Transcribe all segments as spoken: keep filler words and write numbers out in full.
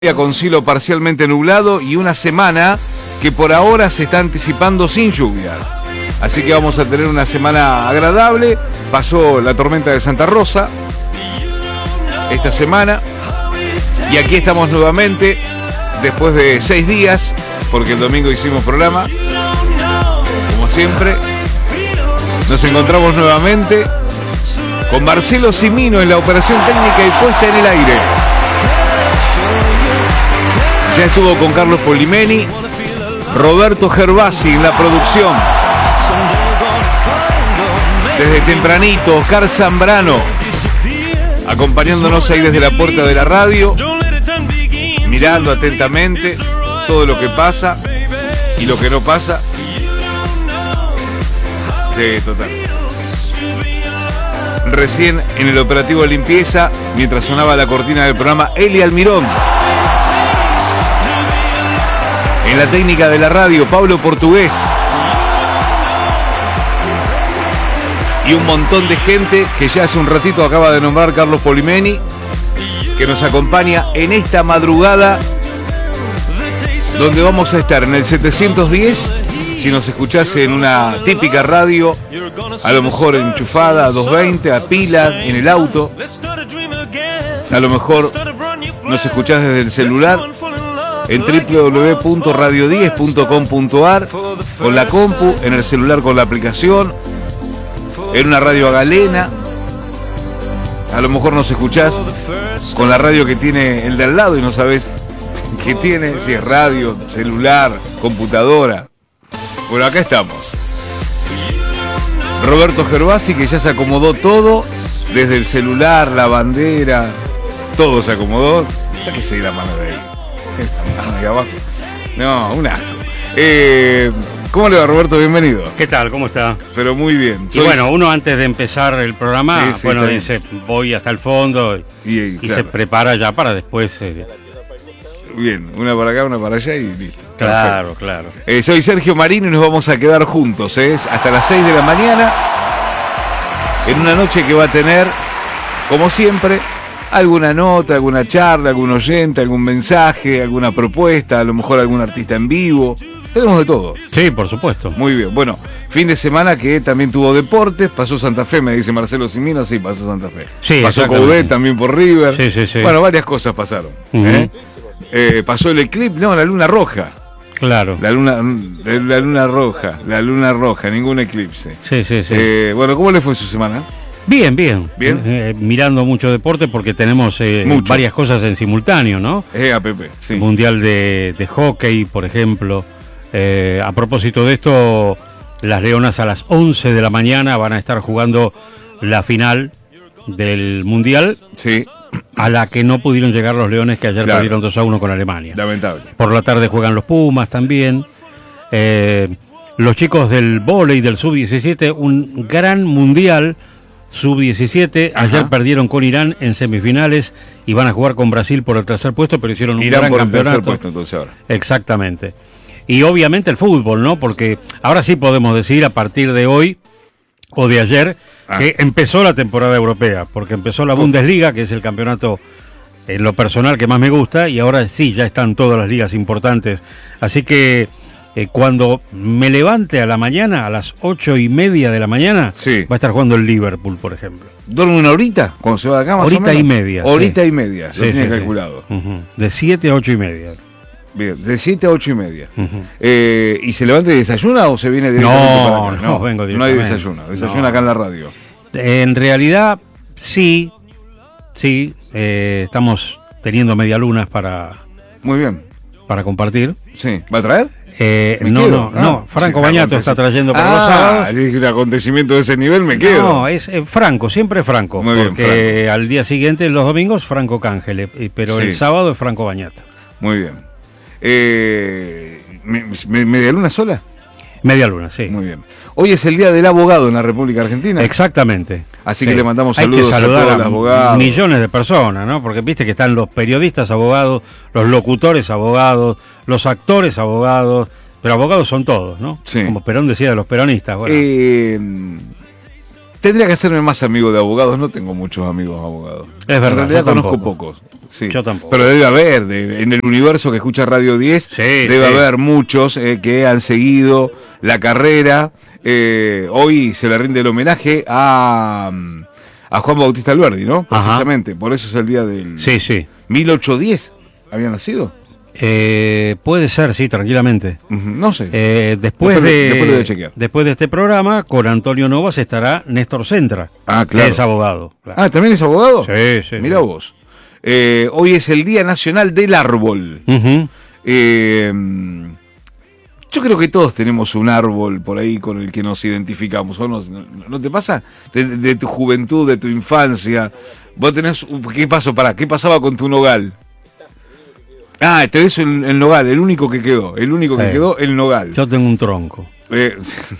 Con cielo parcialmente nublado y una semana que por ahora se está anticipando sin lluvia. Así que vamos a tener una semana agradable. Pasó la tormenta de Santa Rosa esta semana y aquí estamos nuevamente después de seis días, porque el domingo hicimos programa, como siempre. Nos encontramos nuevamente con Marcelo Cimino en la operación técnica y puesta en el aire. Ya estuvo con Carlos Polimeni, Roberto Gervasi en la producción. Desde tempranito, Oscar Zambrano, acompañándonos ahí desde la puerta de la radio, mirando atentamente todo lo que pasa y lo que no pasa. Sí, total. Recién en el operativo de limpieza, mientras sonaba la cortina del programa, Eli Almirón. En la técnica de la radio, Pablo Portugués. Y un montón de gente que ya hace un ratito acaba de nombrar Carlos Polimeni, que nos acompaña en esta madrugada, donde vamos a estar en el setecientos diez, si nos escuchás en una típica radio, a lo mejor enchufada a doscientos veinte, a pila, en el auto. A lo mejor nos escuchás desde el celular, en doble u doble u doble u punto radio diez punto com punto a r, con la compu, en el celular con la aplicación, en una radio a galena. A lo mejor nos escuchás con la radio que tiene el de al lado y no sabés qué tiene, si es radio, celular, computadora. Bueno, acá estamos. Roberto Gervasi, que ya se acomodó todo, desde el celular, la bandera, todo se acomodó. Sáquese la mano de ahí. Ahí abajo. No, un asco. Eh, ¿Cómo le va, Roberto? Bienvenido. ¿Qué tal? ¿Cómo está? Pero muy bien. Y bueno, uno antes de empezar el programa, sí, sí, bueno, dice, voy hasta el fondo y, y, y, y claro, se prepara ya para después. Eh... Bien, una para acá, una para allá y listo. Claro, perfecto. Claro. Eh, soy Sergio Marino y nos vamos a quedar juntos, ¿eh? Hasta las seis de la mañana, en una noche que va a tener, como siempre, alguna nota, alguna charla, algún oyente, algún mensaje, alguna propuesta, a lo mejor algún artista en vivo. Tenemos de todo. Sí, por supuesto. Muy bien. Bueno, fin de semana que también tuvo deportes. Pasó Santa Fe, me dice Marcelo Cimino. Sí, pasó Santa Fe. Sí, pasó Coudet también por River. Sí, sí, sí. Bueno, varias cosas pasaron. Uh-huh. ¿eh? Eh, pasó el eclipse, no, la luna roja. Claro. La luna, la luna roja, la luna roja, ningún eclipse. Sí, sí, sí. Eh, bueno, ¿cómo le fue su semana? Bien, bien. Bien. Eh, mirando mucho deporte porque tenemos eh, varias cosas en simultáneo, ¿no? Eh, A P P, sí. Mundial de, de hockey, por ejemplo. Eh, a propósito de esto, las Leonas a las once de la mañana van a estar jugando la final del Mundial. Sí. A la que no pudieron llegar los Leones, que ayer claro. perdieron dos a uno con Alemania. Lamentable. Por la tarde juegan los Pumas también. Eh, los chicos del vóley del sub diecisiete, un gran mundial sub diecisiete. Ayer Ajá. perdieron con Irán en semifinales y van a jugar con Brasil por el tercer puesto, pero hicieron un Irán gran por campeonato. El tercer puesto, entonces ahora. Exactamente. Y obviamente el fútbol, ¿no? Porque ahora sí podemos decir a partir de hoy o de ayer ah. que empezó la temporada europea, porque empezó la Bundesliga, que es el campeonato en lo personal que más me gusta, y ahora sí, ya están todas las ligas importantes. Así que eh, cuando me levante a la mañana, a las ocho y media de la mañana, sí. va a estar jugando el Liverpool, por ejemplo. ¿Duerme una horita cuando se va de acá más horita o menos? y media. Horita sí. y media, lo sí, tiene sí, calculado. Sí. Uh-huh. De siete a ocho y media. Bien, de siete a ocho y media. Uh-huh. eh, ¿Y se levanta y desayuna o se viene directamente no, para acá? No, no, vengo directamente. No hay desayuno, desayuna no. acá en la radio. En realidad, sí, sí, eh, estamos teniendo medialunas para... Muy bien. Para compartir. Sí, ¿va a traer? Eh, no, no, ah, no, Franco sí, Bañato está trayendo para ah, los sábados. Dije un acontecimiento de ese nivel, me quedo. No, es eh, Franco, siempre Franco. Muy porque bien, Franco. Al día siguiente, los domingos, Franco Cángele, pero sí. El sábado es Franco Bañato. Muy bien. Eh, ¿me, me, ¿Media luna sola? Media luna, sí. Muy bien. Hoy es el Día del Abogado en la República Argentina. Exactamente. Así sí. que le mandamos Hay saludos que saludar a todos los abogados. Millones de personas, ¿no? Porque viste que están los periodistas abogados, los locutores abogados, los actores abogados, pero abogados son todos, ¿no? Sí. Como Perón decía de los peronistas. Bueno. Eh, Tendría que hacerme más amigo de abogados, no tengo muchos amigos abogados. Es verdad. En realidad conozco tampoco. pocos. Sí. Yo tampoco. Pero debe haber, de, en el universo que escucha Radio diez, Sí, debe sí. haber muchos eh, que han seguido la carrera. Eh, hoy se le rinde el homenaje a, a Juan Bautista Alberdi, ¿no? Ajá. Precisamente, por eso es el día del Sí, sí. mil ochocientos diez. ¿Había nacido? Eh, puede ser, sí, tranquilamente. Ujú, no sé. Eh, después, Después lo- de, después lo voy a chequear. después de este programa, con Antonio Novas estará Néstor Centra, Ah, claro. que es abogado. Claro. Ah, ¿también es abogado? Sí, sí. Mira sí. vos. Eh, hoy es el Día Nacional del Árbol. Ujú. Eh, yo creo que todos tenemos un árbol por ahí con el que nos identificamos. ¿O no, no, no te pasa? De, de tu juventud, de tu infancia. Vos tenés... ¿Qué pasó? Pará, ¿qué pasaba con tu nogal? Ah, tenés el, el nogal, el único que quedó. El único que Sí. quedó, el nogal. Yo tengo un tronco. Eh,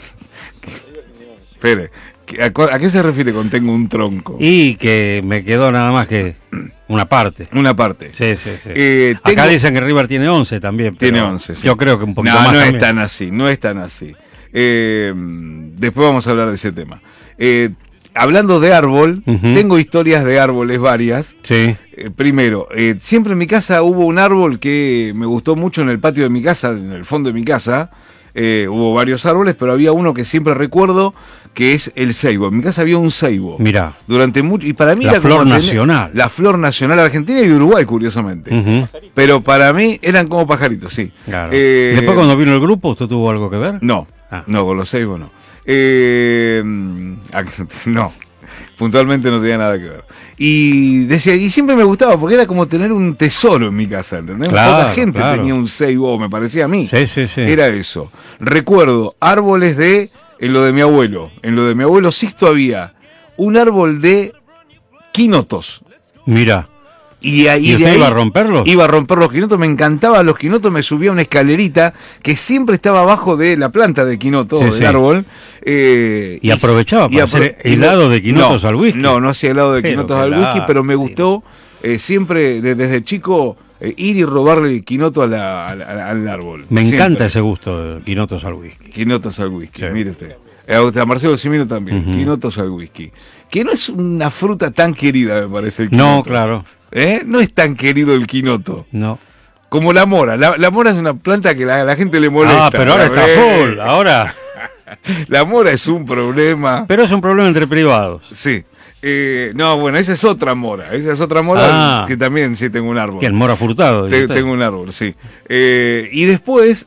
espere, ¿a, cu- ¿a qué se refiere con tengo un tronco? Y que me quedó nada más que una parte. Una parte. Sí, sí, sí. Eh, Acá tengo- dicen que River tiene once también. pero Tiene once, sí. Yo creo que un poquito no, más no es también. tan así, no es tan así. Eh, después vamos a hablar de ese tema. Eh, hablando de árbol, Ujú. tengo historias de árboles varias. Sí. Eh, primero, eh, siempre en mi casa hubo un árbol que me gustó mucho en el patio de mi casa, en el fondo de mi casa. Eh, hubo varios árboles, pero había uno que siempre recuerdo, que es el ceibo. En mi casa había un ceibo. Mirá. Durante mucho, y para mí La era como flor tener- nacional. la flor nacional argentina y de Uruguay, curiosamente. Ujú. Pero para mí eran como pajaritos, sí. Claro. Eh, Después cuando vino el grupo, ¿usted tuvo algo que ver? No, Ah. no, con los ceibos no. Eh, no, puntualmente no tenía nada que ver. Y decía, y siempre me gustaba porque era como tener un tesoro en mi casa, ¿entendés? Claro, Poca gente claro. tenía un ceibo, me parecía a mí. Sí, sí, sí. Era eso. Recuerdo árboles de, en lo de mi abuelo, en lo de mi abuelo Sisto había un árbol de quinotos. Mirá. Y, ahí, ¿Y de usted ahí iba a romperlos? Iba a romper los quinotos, me encantaban los quinotos, me subía a una escalerita que siempre estaba abajo de la planta de quinoto, Sí, del sí. árbol. eh, Y aprovechaba para hacer helado de quinotos no, al whisky. No, no hacía helado de Pero quinotos qué al whisky, pero me lástima. gustó eh, siempre, de- desde chico, eh, ir y robarle el quinoto a la- a la- al árbol. Me Siempre. encanta ese gusto de quinotos al whisky. Quinotos al whisky, Sí. mire usted. Eh, A Marcelo Simino también, Ujú. quinotos al whisky. Que no es una fruta tan querida, me parece, el quinoto. No, claro. ¿Eh? No es tan querido el quinoto. No. Como la mora. La, la mora es una planta que la, la gente le molesta. Ah, pero ahora está Eh, full. Ahora. La mora es un problema. Pero es un problema entre privados. Sí. Eh, no, bueno, esa es otra mora. Esa es otra mora Ah. que también sí tengo un árbol. ¿Quién? Mora Furtado. dice Te- usted. tengo un árbol, sí. Eh, y después,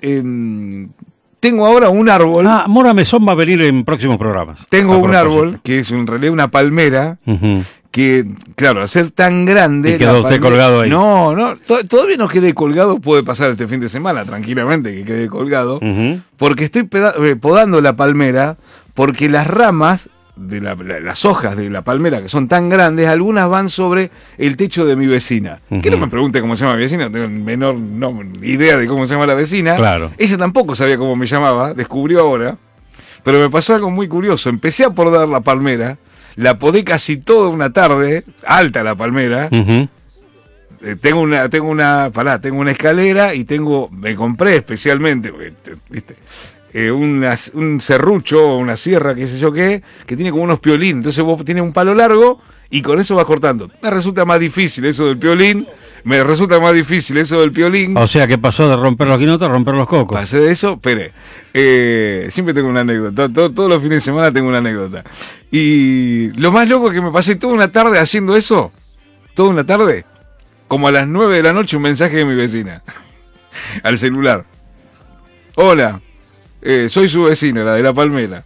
em, tengo ahora un árbol. Ah, Mora Mesón va a venir en próximos programas. tengo A un propósito. árbol que es en realidad una palmera. Ujú. Que, claro, al ser tan grande... Y quedó la usted palme- colgado ahí. No, no, to- todavía no quedé colgado, puede pasar este fin de semana, tranquilamente, que quede colgado, Ujú. porque estoy peda- eh, podando la palmera, porque las ramas, de la- la- las hojas de la palmera, que son tan grandes, algunas van sobre el techo de mi vecina. Que Ujú. no me pregunte cómo se llama mi vecina, no tengo menor no, idea de cómo se llama la vecina. Claro. Ella tampoco sabía cómo me llamaba, descubrió ahora. Pero me pasó algo muy curioso. Empecé a podar la palmera, la podé casi toda una tarde, alta la palmera. Ujú. Eh, tengo una, tengo una, pará, tengo una escalera y tengo, me compré especialmente, porque, te- viste, eh, una- un serrucho o una sierra, qué sé yo qué, que tiene como unos piolín. Entonces vos tienes un palo largo y con eso vas cortando. Me resulta más difícil eso del piolín, me resulta más difícil eso del piolín. O sea que pasó de romper los quinotos a romper los cocos. Pasé de eso, espere. Eh, siempre tengo una anécdota. Todo- todos los fines de semana tengo una anécdota. Y lo más loco es que me pasé toda una tarde haciendo eso. Toda una tarde. Como a las nueve de la noche un mensaje de mi vecina. Al celular. Hola. eh, soy su vecina, la de la palmera.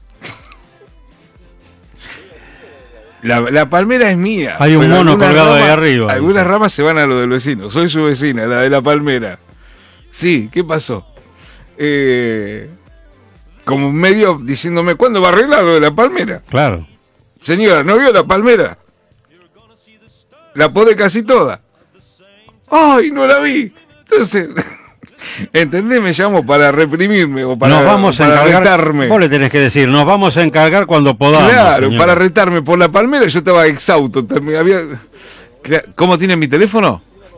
La, la palmera es mía. Hay un pero mono algunas colgado ahí ramas- arriba. Algunas ramas se van a lo del vecino. Soy su vecina, la de la palmera. Sí, ¿qué pasó? Eh, como medio diciéndome, ¿cuándo va a arreglar lo de la palmera? Claro. Señora, ¿no vio la palmera? La podé casi toda. ¡Ay, no la vi! Entonces, ¿entendés? Me llamo para reprimirme o para, nos vamos a para encargar. retarme. Vos le tenés que decir, nos vamos a encargar cuando podamos. Claro, señor. para retarme por la palmera yo estaba exhausto. También había... ¿Cómo tiene mi teléfono?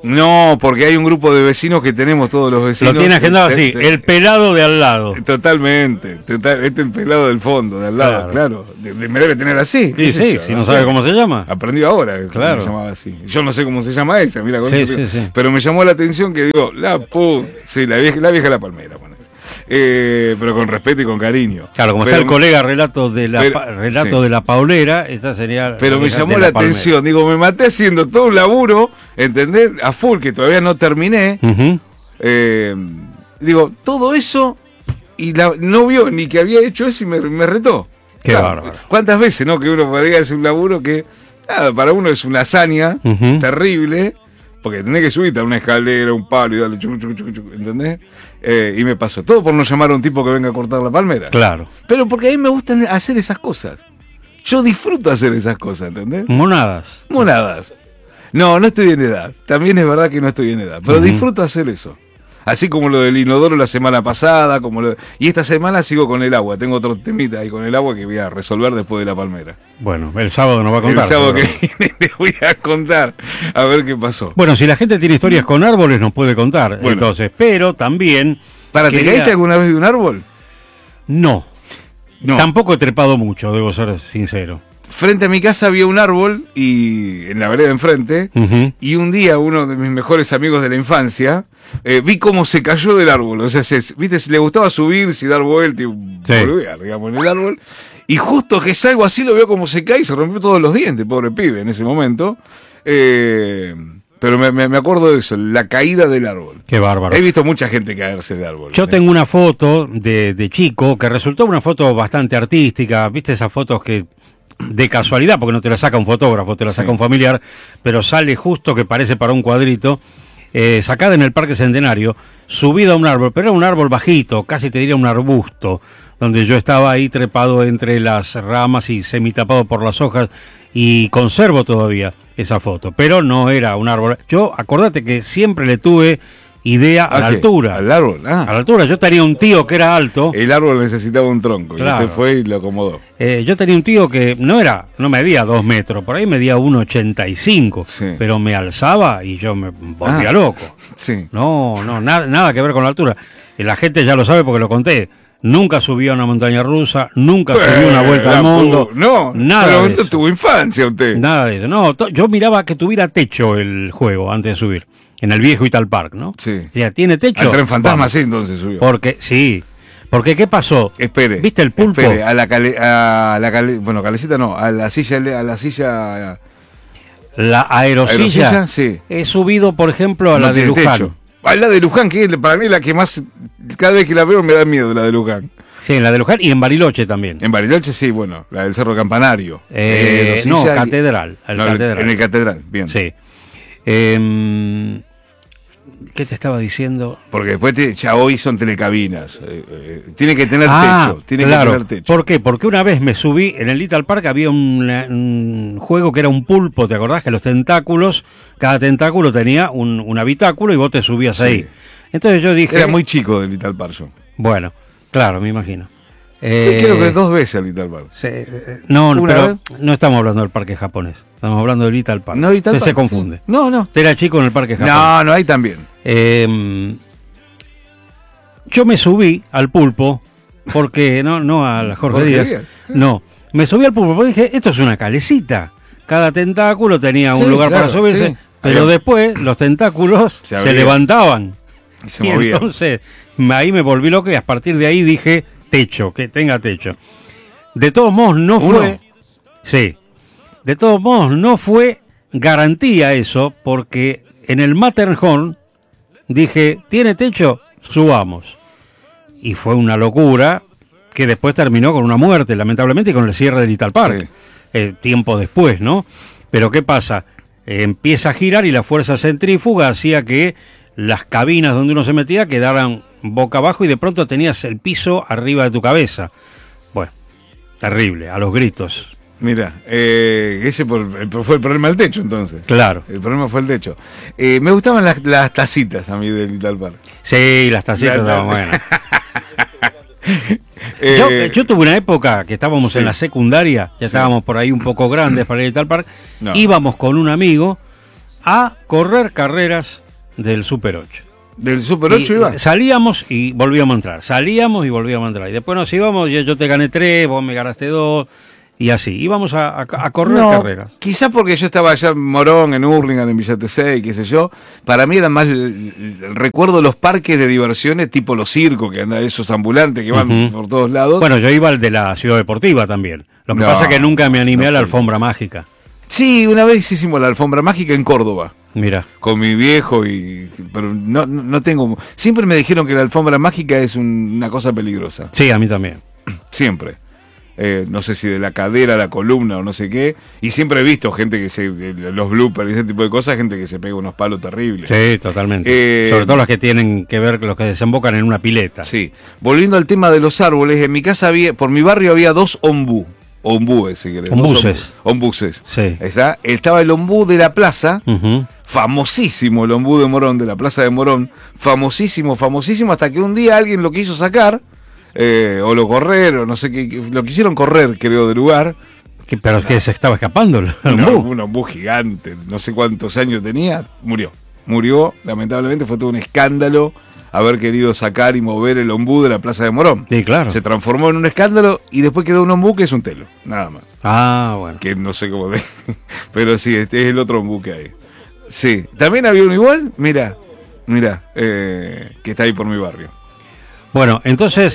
No, porque hay un grupo de vecinos que tenemos todos los vecinos. Lo tiene agendado así, te, te, el pelado de al lado. Totalmente, total, este es el pelado del fondo, de al lado, claro. claro. De, de, me debe tener así. Sí, sí, yo? si no, no sabe sé. cómo se llama. Aprendió ahora que claro. me llamaba así. Yo no sé cómo se llama esa, mira, con sí, eso, sí, sí. Pero me llamó la atención que digo, la pu, sí, la vieja, la vieja la palmera, bueno. Eh, pero con respeto y con cariño. Claro, como pero, está el colega relato de la pero, pa, relato sí. de la Paulera, esta sería. Pero la me llamó la, la atención, digo, me maté haciendo todo un laburo, ¿entendés? A full, que todavía no terminé. Uh-huh. Eh, digo, todo eso, y la, no vio ni que había hecho eso y me, me retó. Qué claro, bárbaro. ¿Cuántas veces, no? Que uno podría hacer un laburo que, nada, para uno es una hazaña uh-huh. terrible. Porque tenés que subirte a una escalera, un palo y darle chucu, chucu, chucu, chucu, ¿entendés? Eh, y me pasó. Todo por no llamar a un tipo que venga a cortar la palmera. Claro. Pero porque a mí me gusta hacer esas cosas. Yo disfruto hacer esas cosas, ¿entendés? Monadas. Monadas. No, no estoy en edad. También es verdad que no estoy en edad. Pero uh-huh. disfruto hacer eso. Así como lo del inodoro la semana pasada, como lo de... y esta semana sigo con el agua. Tengo otro temita ahí con el agua que voy a resolver después de la palmera. Bueno, el sábado nos va a contar. El sábado que viene le voy a contar a ver qué pasó. Bueno, si la gente tiene historias con árboles nos puede contar. Bueno. Entonces, pero también... ¿Para quería... te caíste alguna vez de un árbol? No. no. Tampoco he trepado mucho, debo ser sincero. Frente a mi casa había un árbol y en la vereda de enfrente uh-huh. y un día uno de mis mejores amigos de la infancia eh, vi cómo se cayó del árbol, o sea, se, viste, le gustaba subirse y dar vuelta y sí. boludear, digamos, en el árbol, y justo que salgo así lo veo como se cae y se rompió todos los dientes, pobre pibe en ese momento, eh, pero me, me, me acuerdo de eso, la caída del árbol. Qué bárbaro. He visto mucha gente caerse de árbol. Yo ¿sí? tengo una foto de, de chico que resultó una foto bastante artística, viste esas fotos que de casualidad, porque no te la saca un fotógrafo, te la saca sí. un familiar, pero sale justo que parece para un cuadrito, eh, sacada en el Parque Centenario, subida a un árbol, pero era un árbol bajito, casi te diría un arbusto, donde yo estaba ahí trepado entre las ramas y semitapado por las hojas, y conservo todavía esa foto, pero no era un árbol. Yo, acordate que siempre le tuve idea a la qué? altura. Al árbol, ah. A la altura. Yo tenía un tío que era alto. El árbol necesitaba un tronco, claro. y usted fue y lo acomodó. Eh, yo tenía un tío que no era, no medía dos metros, por ahí medía uno ochenta y cinco, sí. pero me alzaba y yo me volvía ah. loco. Sí. No, no, nada, nada que ver con la altura. Y la gente ya lo sabe porque lo conté. Nunca subió a una montaña rusa, nunca pues, subió una vuelta al mundo. No, nada. Pero tuvo infancia usted. Nada de eso. No, to- yo miraba que tuviera techo el juego antes de subir. En el viejo Ital Park, ¿no? Sí. O sea, ¿tiene techo? Al Tren Fantasma sí, entonces subió. Porque, sí. Porque, ¿qué pasó? Espere. ¿Viste el pulpo? Espere, a la cale, a la cale, bueno, calecita no, a la silla, a la silla... La aerosilla. ¿Aerosilla? Sí. He subido, por ejemplo, a no la de Luján. Techo. A la de Luján, que para mí es la que más, cada vez que la veo me da miedo, la de Luján. Sí, en la de Luján y en Bariloche también. En Bariloche sí, bueno, la del Cerro Campanario. Eh, eh, no, Catedral. El no, catedral. En el Catedral, bien. Sí. Eh, ¿Qué te estaba diciendo? Porque después te, ya hoy son telecabinas. Eh, eh, tiene que tener ah, techo. Tiene claro. que tener techo. ¿Por qué? Porque una vez me subí, en el Little Park había un, un juego que era un pulpo, ¿te acordás? Que los tentáculos, cada tentáculo tenía un, un habitáculo y vos te subías sí. ahí. Entonces yo dije... Era muy chico del Little Park. Bueno, claro, me imagino. Eh, sí, creo que dos veces al Little Park. Sí, no, pero vez? no estamos hablando del parque japonés. Estamos hablando del Little Park. No, Little Park. Se confunde. Sí. No, no. Usted era chico en el parque japonés. No, no, ahí también. Eh, yo me subí al pulpo, porque, no, no al Jorge, Jorge Díaz, Díaz. No, me subí al pulpo porque dije, esto es una calecita. Cada tentáculo tenía un sí, lugar claro, para subirse, sí. pero Ahí después los tentáculos se, se levantaban. Y se movían. Y entonces, ahí me volví loco y a partir de ahí dije, techo, que tenga techo. De todos modos, no ¿Uno? fue... Sí. De todos modos, no fue garantía eso, porque en el Matterhorn dije, ¿tiene techo? Subamos. Y fue una locura que después terminó con una muerte, lamentablemente, y con el cierre del Little Park. Sí. Eh, tiempo después, ¿no? Pero ¿qué pasa? Eh, empieza a girar y la fuerza centrífuga hacía que las cabinas donde uno se metía quedaran boca abajo y de pronto tenías el piso arriba de tu cabeza. Bueno, terrible, a los gritos. Mira, eh, ese por, fue el problema del techo entonces. Claro. El problema fue el techo. Eh, me gustaban las, las tacitas a mí del Little Park. Sí, las tacitas la, estaban buenas. eh, yo, yo tuve una época que estábamos sí. en la secundaria, ya sí. estábamos por ahí un poco grandes para ir al Little Park, no. íbamos con un amigo a correr carreras del Super ocho. ¿Del Super ocho y iba? Salíamos y volvíamos a entrar, salíamos y volvíamos a entrar. Y después nos íbamos, y yo te gané tres, vos me ganaste dos, y así. Íbamos a, a, a correr no, carreras. Quizás porque yo estaba allá en Morón, en Hurlingham, en Villa Tesey, qué sé yo. Para mí era más el, el, el recuerdo de los parques de diversiones, tipo los circos, que andan esos ambulantes que van uh-huh. por todos lados. Bueno, yo iba al de la Ciudad Deportiva también. Lo que no, pasa es que nunca me animé no a la alfombra mágica. Sí, una vez hicimos la alfombra mágica en Córdoba. Mira. Con mi viejo, y pero no, no, no tengo... Siempre me dijeron que la alfombra mágica es un, una cosa peligrosa. Sí, a mí también. Siempre. Eh, no sé si de la cadera a la columna o no sé qué. Y siempre he visto gente que se... Los bloopers y ese tipo de cosas, gente que se pega unos palos terribles. Sí, totalmente. Eh, Sobre todo los que tienen que ver, los que desembocan en una pileta. Sí. Volviendo al tema de los árboles, en mi casa había... Por mi barrio había dos ombú. Ombúes, si querés. Ombuses. Ombuses. Sí. ¿Está? Estaba el ombú de la plaza, uh-huh. famosísimo el ombú de Morón, de la plaza de Morón, famosísimo, famosísimo, hasta que un día alguien lo quiso sacar, eh, o lo correr, o no sé qué, lo quisieron correr, creo, del lugar. ¿Qué, ¿Pero no. que se estaba escapando el ombú? ombú? Un ombú gigante, no sé cuántos años tenía, murió. Murió, lamentablemente, fue todo un escándalo haber querido sacar y mover el ombú de la plaza de Morón. Sí, claro. Se transformó en un escándalo y después quedó un ombú que es un telo, nada más. Ah, bueno. Que no sé cómo de... Pero sí, este es el otro ombú que hay. Sí, también había uno igual, mira, mira, eh, que está ahí por mi barrio. Bueno, entonces...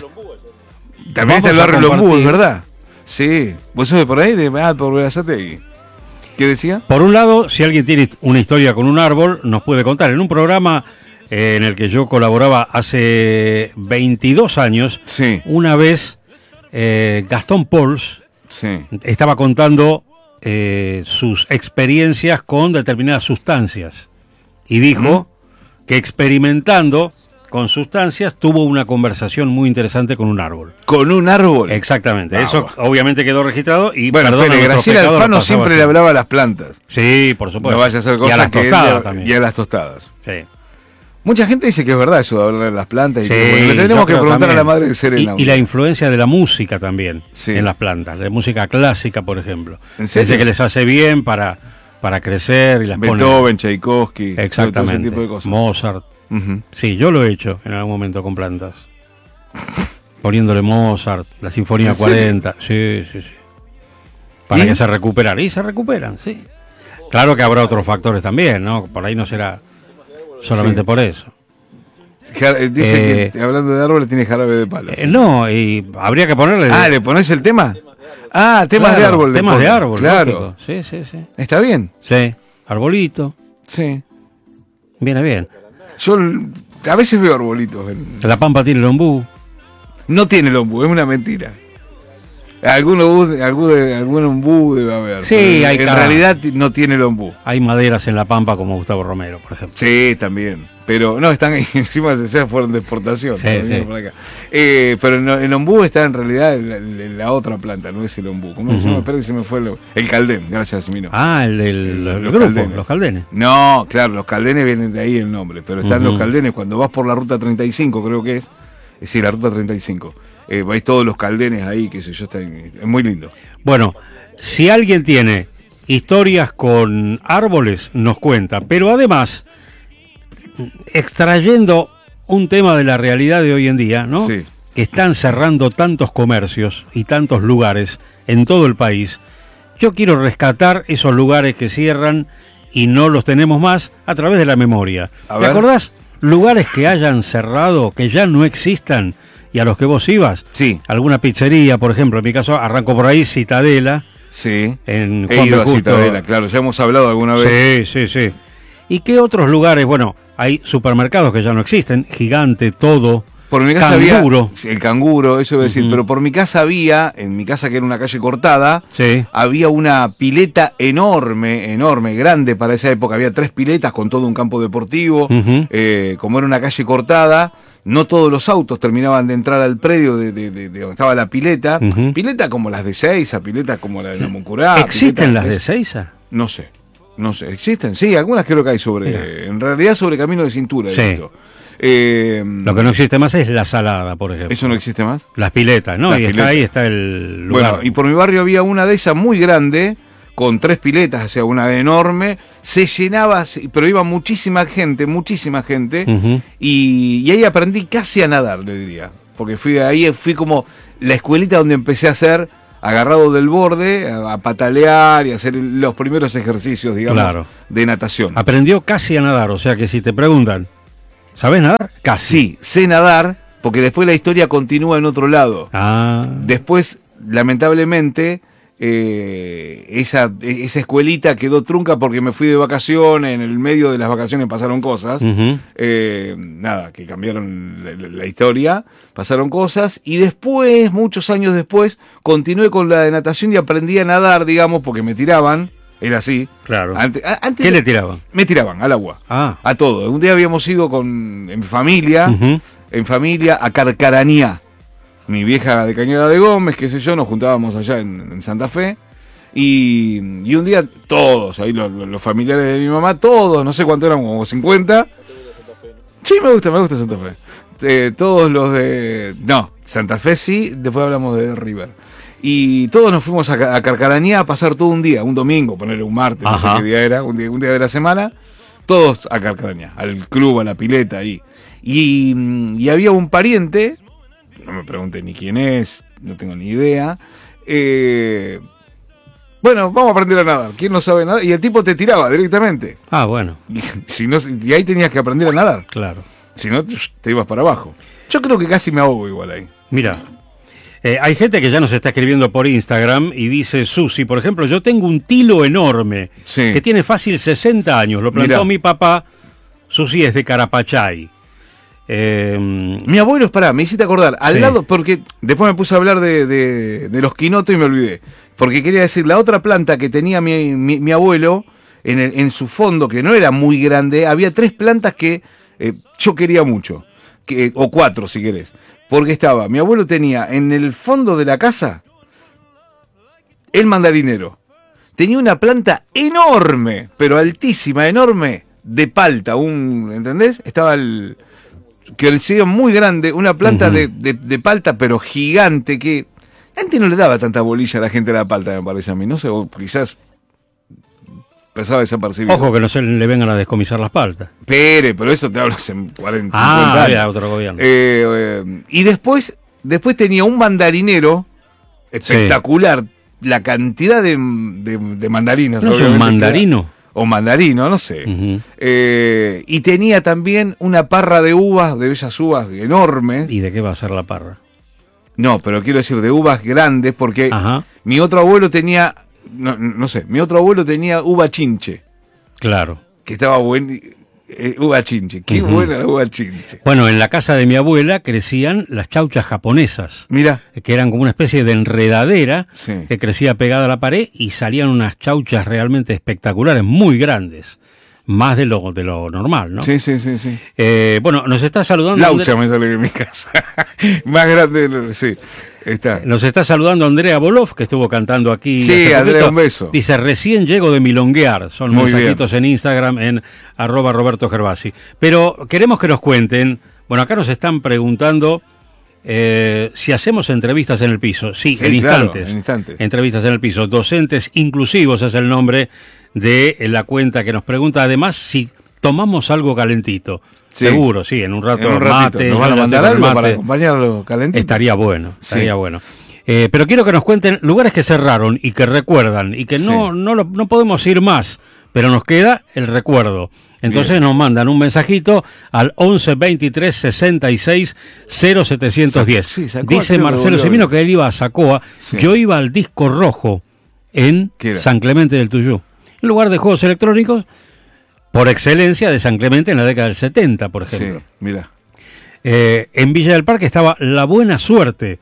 También está el barrio del ombú, ¿es verdad? Sí, vos sos de por ahí, de ah, por Berazategui. ¿Qué decía? Por un lado, si alguien tiene una historia con un árbol, nos puede contar. En un programa... en el que yo colaboraba hace veintidós años, sí. una vez eh, Gastón Pauls sí. estaba contando eh, sus experiencias con determinadas sustancias y dijo ¿Mm? que experimentando con sustancias tuvo una conversación muy interesante con un árbol. ¿Con un árbol? Exactamente, ah, eso bueno. obviamente quedó registrado y bueno, perdón, pero Graciela Alfano siempre le hablaba a las plantas. Sí, por supuesto. No vaya a hacer cosas y a las que tostadas él, también. Y a las tostadas. Sí. Mucha gente dice que es verdad eso de hablar de las plantas. Y sí, que, bueno, le tenemos que preguntar también. a la madre de Serena. Y, y la influencia de la música también sí. en las plantas, la música clásica, por ejemplo. ¿En serio? Dice que les hace bien para, para crecer y las Beethoven, ponen. Tchaikovsky, exactamente. todo ese tipo de cosas. Mozart. Uh-huh. Sí, yo lo he hecho en algún momento con plantas. Poniéndole Mozart, la Sinfonía cuarenta. Sí, sí, sí. Para ¿Y? que se recuperaran. Y se recuperan, sí. Claro que habrá otros factores también, ¿no? Por ahí no será solamente sí. por eso. Dice eh, que hablando de árboles tiene jarabe de palo. Eh, no, y habría que ponerle... Ah, ¿le pones el tema? Ah, temas claro, de árbol. Temas de árbol, claro. Lógico. Sí, sí, sí. ¿Está bien? Sí, arbolito. Sí. Viene bien. Yo a veces veo arbolitos. En... La Pampa tiene el ombú. No tiene el ombú, es una mentira. Algún ombú, algún, algún ombú debe haber. Sí, hay en cada... realidad no tiene el ombú. Hay maderas en La Pampa como Gustavo Romero, por ejemplo. Sí, también. Pero no, están ahí, encima se fueron de exportación. Sí, sí. Por acá. Eh, pero no, el ombú está en realidad en la, en la otra planta, no es el ombú. ¿Cómo uh-huh. se llama? Espera que se me fue el, el caldén, gracias, Mino. Ah, el, el, el, el los grupo, caldenes. los caldenes. No, claro, los caldenes vienen de ahí el nombre, pero están uh-huh. los caldenes cuando vas por la ruta treinta y cinco, creo que es. Es decir, la ruta treinta y cinco. Eh, vais todos los caldenes ahí, qué sé yo, está, es muy lindo. Bueno, si alguien tiene historias con árboles, nos cuenta, pero además, extrayendo un tema de la realidad de hoy en día, ¿no? Sí. Que están cerrando tantos comercios y tantos lugares en todo el país, yo quiero rescatar esos lugares que cierran y no los tenemos más a través de la memoria. A ¿Te ver. acordás? Lugares que hayan cerrado, que ya no existan y a los que vos ibas. Sí. Alguna pizzería, por ejemplo, en mi caso arranco por ahí, Citadela. Sí. En He Juan ido B. a Justo. Citadela, claro, ya hemos hablado alguna vez. Sí, sí, sí. ¿Y qué otros lugares? Bueno, hay supermercados que ya no existen, Gigante, Todo. Por mi casa Canguro. había el canguro, eso iba a decir, Uh-huh. pero por mi casa había, en mi casa que era una calle cortada, Sí. había una pileta enorme, enorme, grande para esa época, había tres piletas con todo un campo deportivo, Uh-huh. eh, como era una calle cortada, no todos los autos terminaban de entrar al predio de, de, de, de donde estaba la pileta, Uh-huh. pileta como las de Seiza, pileta como la de la Moncurá. ¿Existen pileta, las de es- Seiza? No sé, no sé, existen, sí, algunas creo que hay sobre, Mira. en realidad sobre camino de cintura. he Sí. visto. Eh, Lo que no existe más es la salada, por ejemplo. ¿Eso no existe más? Las piletas, ¿no? Las y piletas. está ahí está el lugar. Bueno, y por mi barrio había una de esas muy grande, con tres piletas, o sea, una enorme, se llenaba, pero iba muchísima gente, muchísima gente, uh-huh. y, y ahí aprendí casi a nadar, le diría, porque fui ahí, fui como la escuelita donde empecé a hacer, agarrado del borde, a, a patalear y a hacer los primeros ejercicios, digamos, claro. de natación. Aprendió casi a nadar, o sea que si te preguntan, ¿sabes nadar? Casi. Sí, sé nadar, porque después la historia continúa en otro lado. Ah. Después, lamentablemente, eh, esa, esa escuelita quedó trunca porque me fui de vacaciones, en el medio de las vacaciones pasaron cosas, uh-huh. eh, nada, que cambiaron la, la, la historia, pasaron cosas, y después, muchos años después, continué con la de natación y aprendí a nadar, digamos, porque me tiraban. Era así. Claro. Antes, antes ¿Qué le tiraban? Me tiraban al agua. Ah. A todo. Un día habíamos ido con en familia, uh-huh. en familia, a Carcarañá. Mi vieja de Cañada de Gómez, qué sé yo, nos juntábamos allá en, en Santa Fe. Y, y un día todos, ahí los, los familiares de mi mamá, todos, no sé cuánto eran, como cincuenta. Sí, me gusta, me gusta Santa Fe. Eh, todos los de... No, Santa Fe sí, después hablamos de River. Y todos nos fuimos a, a Carcarañá a pasar todo un día, un domingo, ponerle un martes, Ajá. no sé qué día era, un día, un día de la semana, todos a Carcarañá, al club, a la pileta ahí. Y, y había un pariente, no me pregunté ni quién es, no tengo ni idea, eh, bueno, vamos a aprender a nadar, ¿quién no sabe nadar? Y el tipo te tiraba directamente. Ah, bueno. Y, si no, y ahí tenías que aprender a nadar. Claro. Si no, te ibas para abajo. Yo creo que casi me ahogo igual ahí. Mira. Eh, hay gente que ya nos está escribiendo por Instagram y dice, Susi, por ejemplo, yo tengo un tilo enorme, sí. que tiene fácil sesenta años, lo plantó Mirá. mi papá, Susi es de Carapachay. Eh, mi abuelo, es pará, me hiciste acordar, al sí. lado, porque después me puse a hablar de, de, de los quinotos y me olvidé, porque quería decir, la otra planta que tenía mi, mi, mi abuelo, en, el, en su fondo, que no era muy grande, había tres plantas que eh, yo quería mucho, que, o cuatro si querés. Porque estaba, mi abuelo tenía en el fondo de la casa el mandarinero. Tenía una planta enorme, pero altísima, enorme, de palta, un, ¿entendés? Estaba el que crecía muy grande, una planta uh-huh. de, de, de palta, pero gigante, que antes no le daba tanta bolilla a la gente de la palta, me parece a mí, no sé, o quizás pasaba desapercibido. Ojo que no se le vengan a descomisar las paltas. Pere, pero eso te hablo hace cuarenta, ah, cincuenta años. Ah, otro gobierno. Eh, eh, y después, después tenía un mandarinero espectacular, sí. la cantidad de, de, de mandarinas. ¿No es un mandarino? O mandarino, no sé. Uh-huh. Eh, y tenía también una parra de uvas, de bellas uvas enormes. ¿Y de qué va a ser la parra? No, pero quiero decir de uvas grandes, porque Ajá. mi otro abuelo tenía... No, no sé, mi otro abuelo tenía uva chinche. Claro. Que estaba buen... Eh, uva chinche, qué uh-huh. buena la uva chinche. Bueno, en la casa de mi abuela crecían las chauchas japonesas. Mira. Que eran como una especie de enredadera sí. que crecía pegada a la pared y salían unas chauchas realmente espectaculares, muy grandes. Más de lo, de lo normal, ¿no? Sí, sí, sí, sí. Eh, bueno, nos está saludando... Laucha Andrea... me sale de mi casa. Más grande, sí. Está. Nos está saludando Andrea Bolov, que estuvo cantando aquí. Sí, Andrea, un beso. Dice, recién llego de milonguear. Son Muy mensajitos bien. En Instagram, en arroba Roberto Gervasi. Pero queremos que nos cuenten, bueno, acá nos están preguntando eh, si hacemos entrevistas en el piso. Sí, sí en, claro, instantes, en instantes. Entrevistas en el piso. Docentes Inclusivos es el nombre de la cuenta que nos pregunta. Además, si tomamos algo calentito. Sí. Seguro, sí, en un rato en un mate. ¿Nos van a mandar algo mate, para acompañarlo calentito? Estaría bueno, estaría sí. bueno. Eh, pero quiero que nos cuenten lugares que cerraron y que recuerdan y que no, sí. no, lo, no podemos ir más, pero nos queda el recuerdo. Entonces Bien. Nos mandan un mensajito al once veintitrés sesenta y seis cero setecientos diez. Sí, dice Marcelo Semino que él iba a Sacoa, sí. Yo iba al Disco Rojo en San Clemente del Tuyú. En lugar de juegos electrónicos, por excelencia de San Clemente en la década del setenta, por ejemplo. Sí, mira. Eh, en Villa del Parque estaba La Buena Suerte,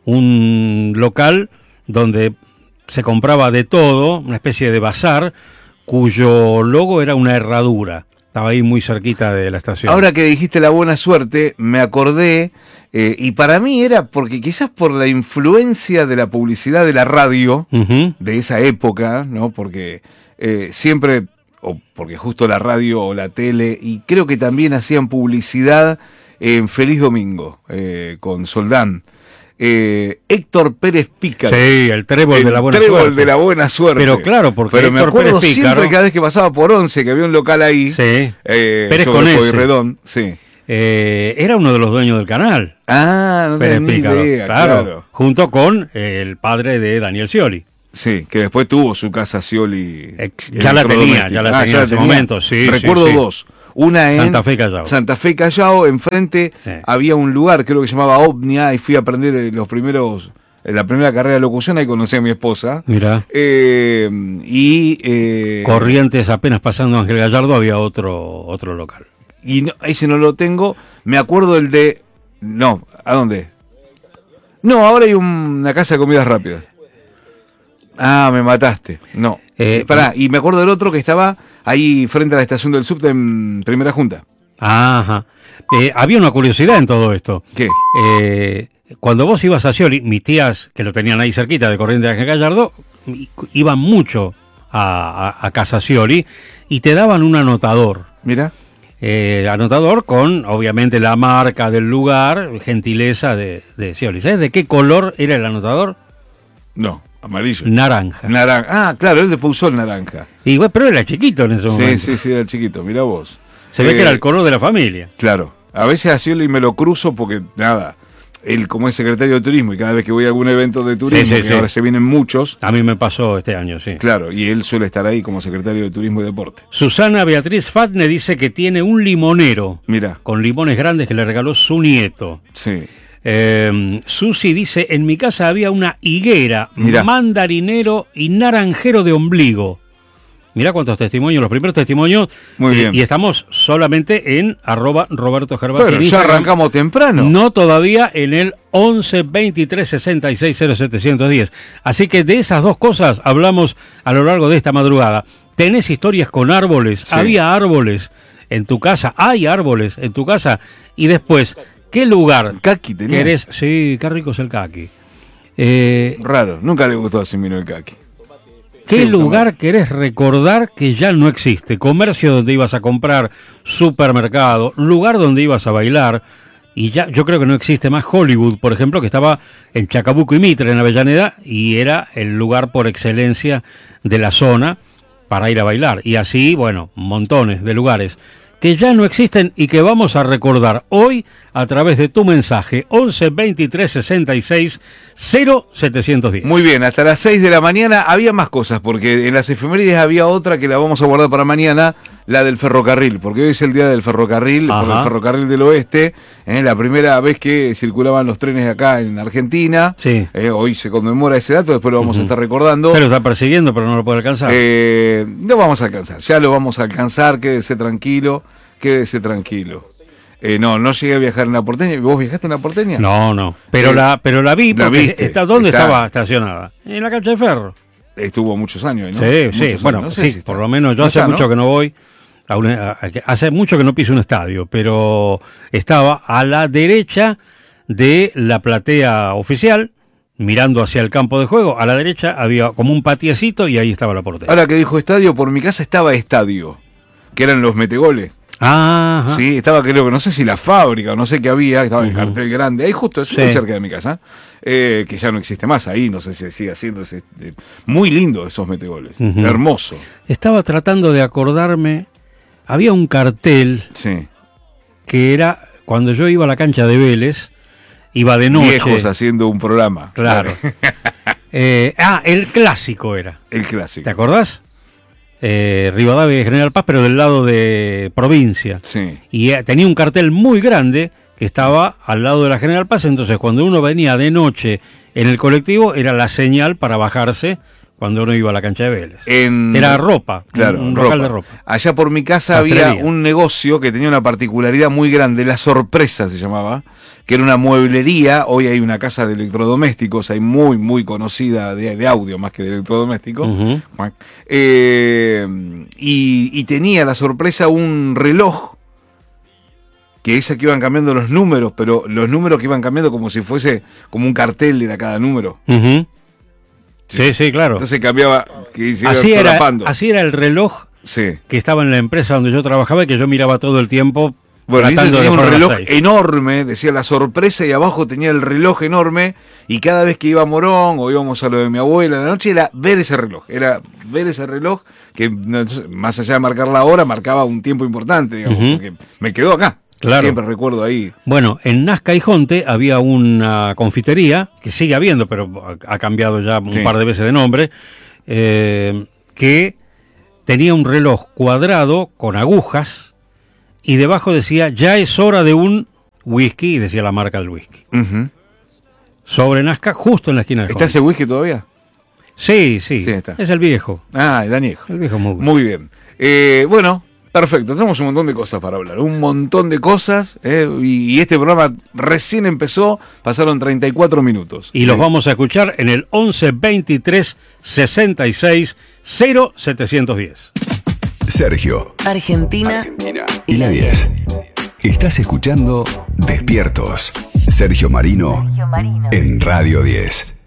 un local donde se compraba de todo, una especie de bazar, cuyo logo era una herradura. Estaba ahí muy cerquita de la estación. Ahora que dijiste La Buena Suerte, me acordé, eh, y para mí era porque quizás por la influencia de la publicidad de la radio, uh-huh. de esa época, ¿no? Porque eh, siempre... o porque justo la radio o la tele, y creo que también hacían publicidad en Feliz Domingo, eh, con Soldán. eh, Héctor Pérez Pícaro. Sí, el trébol el de la buena trébol suerte. de la buena suerte. Pero claro, porque Pero me Héctor acuerdo Pérez siempre Pícaro, cada vez que pasaba por Once, que había un local ahí. Sí. Eh, Pérez sobre con ese. Pueyrredón, sí. eh, era uno de los dueños del canal. Ah, no Pérez tenía ni Pícaro, idea, claro, claro. junto con eh, el padre de Daniel Scioli. Sí, que después tuvo su casa Scioli. Eh, ya la tenía, ya la Ah, tenía en ese momento, sí. Recuerdo sí, sí. dos. Una en Santa Fe Callao. Santa Fe Callao, enfrente Sí. había un lugar, creo que se llamaba Omnia, y fui a aprender eh, los primeros, eh, la primera carrera de locución, ahí conocí a mi esposa. Mira, Eh, y eh, Corrientes, apenas pasando Ángel Gallardo, había otro otro local. y no, ese no lo tengo. Me acuerdo el de. No, ¿a dónde? No, ahora hay un- una casa de comidas rápidas. Ah, me mataste. No. Eh, Pará, y me acuerdo del otro que estaba ahí frente a la estación del subte en Primera Junta. Ajá. Eh, había una curiosidad en todo esto. ¿Qué? Eh, cuando vos ibas a Scioli, mis tías, que lo tenían ahí cerquita de Corrientes de Ángel Gallardo, i- iban mucho a, a, a casa Scioli y te daban un anotador. Mira. Eh, anotador con, obviamente, la marca del lugar, gentileza de, de Scioli. ¿Sabes de qué color era el anotador? No, amarillo. Naranja. Naranja. Ah, claro, él después usó el naranja. Y, bueno, pero era chiquito en ese Sí, momento. sí, sí, era chiquito, mira vos. Se ve Eh, que era el color de la familia. Claro. A veces a Scioli me lo cruzo porque, nada, él como es secretario de turismo y cada vez que voy a algún evento de turismo, Sí, sí, que sí. ahora se vienen muchos, A mí me pasó este año, sí. claro, y él suele estar ahí como secretario de turismo y deporte. Susana Beatriz Fatne dice que tiene un limonero Mira, con limones grandes que le regaló su nieto. sí. Eh, Susi dice, en mi casa había una higuera, Mirá. mandarinero y naranjero de ombligo. Mirá cuántos testimonios, los primeros testimonios. Muy y, bien. y estamos solamente en arroba Roberto Gervasi Pero en ya Instagram. arrancamos temprano. No todavía en el once veintitrés sesenta y seis cero setecientos diez. Así que de esas dos cosas hablamos a lo largo de esta madrugada. ¿Tenés historias con árboles? Sí. ¿Había árboles en tu casa? ¿Hay árboles en tu casa? Y después, ¿qué lugar Caqui tenía. querés? Sí, qué rico es el caqui. Eh, Raro, nunca le gustó a Simino el caqui. ¿Qué Sí, lugar tomate. querés recordar que ya no existe? Comercio donde ibas a comprar, supermercado, lugar donde ibas a bailar. Y ya, yo creo que no existe más Hollywood, por ejemplo, que estaba en Chacabuco y Mitre, en Avellaneda, y era el lugar por excelencia de la zona para ir a bailar. Y así, bueno, montones de lugares que ya no existen y que vamos a recordar hoy a través de tu mensaje once veintitrés sesenta y seis cero setecientos diez. Muy bien, hasta las seis de la mañana había más cosas, porque en las efemérides había otra que la vamos a guardar para mañana, la del ferrocarril, porque hoy es el día del ferrocarril, por Ajá. el ferrocarril del oeste, ¿eh? La primera vez que circulaban los trenes acá en Argentina. Sí. Eh, hoy se conmemora ese dato, después lo vamos Ujú. a estar recordando. Usted lo está persiguiendo, pero no lo puede alcanzar. Eh, no vamos a alcanzar, ya lo vamos a alcanzar, quédese tranquilo, quédese tranquilo. Eh, no, no llegué a viajar en la porteña. ¿Vos viajaste en la porteña? No, no. Pero Eh, la, pero la vi la porque viste, está, ¿dónde está. estaba estacionada? En la cancha de Ferro. Estuvo muchos años, ¿no? Sí, sí. Muchos Bueno, años, no sé sí, si está. por lo menos yo No hace está, ¿no? mucho que no voy. A una- a- a- hace mucho que no piso un estadio, pero estaba a la derecha de la platea oficial, mirando hacia el campo de juego. A la derecha había como un patiecito y ahí estaba la portería. Ahora que dijo estadio, por mi casa estaba estadio, que eran los metegoles. Ajá. Sí, estaba creo que no sé si la fábrica o no sé qué había, estaba en Ujú. cartel grande, ahí justo, es Sí. muy cerca de mi casa, eh, que ya no existe más ahí, no sé si sigue haciendo ese, eh, muy lindo esos metegoles, Ujú. hermoso, Estaba tratando de acordarme. Había un cartel sí, que era cuando yo iba a la cancha de Vélez, iba de noche. viejos haciendo un programa, Claro. Eh, ah, el clásico era. el ¿Te clásico, acordás? Eh, Rivadavia y General Paz, pero del lado de provincia. sí, Y eh, tenía un cartel muy grande que estaba al lado de la General Paz, entonces cuando uno venía de noche en el colectivo era la señal para bajarse cuando uno iba a la cancha de Vélez. en, Era ropa, claro, un, un ropa. local de ropa. Allá por mi casa Sastrería. había un negocio que tenía una particularidad muy grande, La Sorpresa se llamaba, que era una mueblería. Hoy hay una casa de electrodomésticos, hay muy, muy conocida de, de audio más que de electrodomésticos. Ujú. Eh, y, y tenía La Sorpresa un reloj, que ese que iban cambiando los números, pero los números que iban cambiando como si fuese como un cartel era cada número. Ujú. Sí, sí, claro. Entonces cambiaba, que se iba Así era, solapando. así era el reloj Sí. que estaba en la empresa donde yo trabajaba y que yo miraba todo el tiempo Bueno, y tratando tenía de un fueran las reloj seis. enorme, decía la sorpresa, y abajo tenía el reloj enorme, y cada vez que iba a Morón o íbamos a lo de mi abuela en la noche, era ver ese reloj, era ver ese reloj que no, más allá de marcar la hora, marcaba un tiempo importante, digamos, Ujú. porque me quedó acá. Claro. Siempre recuerdo ahí. Bueno, en Nazca y Jonte había una confitería, que sigue habiendo, pero ha ha cambiado ya un Sí. par de veces de nombre, eh, que tenía un reloj cuadrado con agujas y debajo decía, ya es hora de un whisky, y decía la marca del whisky. Uh-huh. Sobre Nazca, justo en la esquina de ¿Está Jonte. ese whisky todavía? Sí, sí, Sí, está. es el viejo, Ah, el añejo. el viejo Mugler. Muy bien. Eh, bueno, perfecto. Tenemos un montón de cosas para hablar. Un montón de cosas. eh, y, y este programa recién empezó. Pasaron treinta y cuatro minutos. Y los Eh, vamos a escuchar en el once veintitrés sesenta y seis cero setecientos diez. Sergio, Argentina, Argentina y la diez. Estás escuchando Despiertos. Sergio Marino en Radio diez.